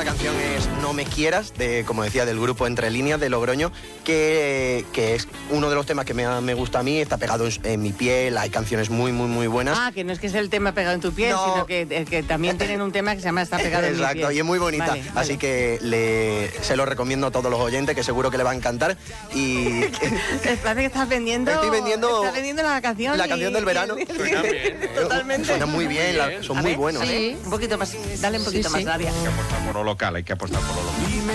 esta canción es No me quieras, como decía, del grupo Entre Líneas de Logroño, que es uno de los temas que me gusta a mí, está pegado en mi piel, hay canciones muy, muy, muy buenas. Ah, que no es que sea el tema pegado en tu piel, no, sino que también tienen un tema que se llama Está pegado en mi piel. Exacto, y es muy bonita, vale. Así que se lo recomiendo a todos los oyentes, que seguro que le va a encantar. Y parece que estás vendiendo... Estoy vendiendo... Estás vendiendo la canción. La canción del verano. Suena bien. Totalmente. Suena muy bien, son muy buenos. Sí. Un poquito más, dale un poquito más, Daria. Hay que apostar por lo local, hay que apostar por lo local.